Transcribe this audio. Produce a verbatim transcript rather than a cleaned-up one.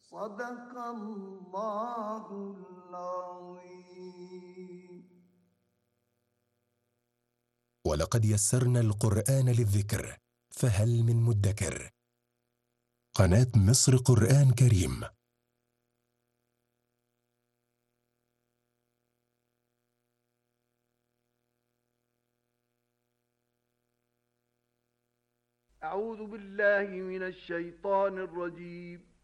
صدق الله العظيم. ولقد يسرنا القرآن للذكر فهل من مدكر. قناة مصر قرآن كريم. أعوذ بالله من الشيطان الرجيم.